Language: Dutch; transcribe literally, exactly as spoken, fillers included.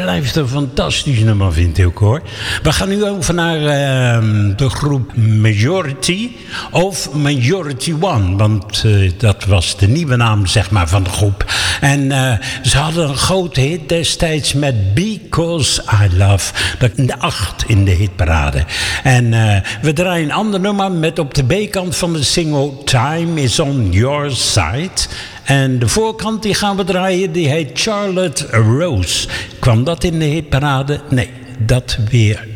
blijft een fantastisch nummer, vind ik hoor. We gaan nu over naar uh, de groep Majority of Majority One. Want uh, dat was de nieuwe naam zeg maar van de groep. En uh, ze hadden een grote hit destijds met Because I Love. De acht in de hitparade. En uh, we draaien een ander nummer met op de B-kant van de single Time is on Your Side. En de voorkant die gaan we draaien, die heet Charlotte Rose. Kwam dat in de hitparade? Nee, dat weer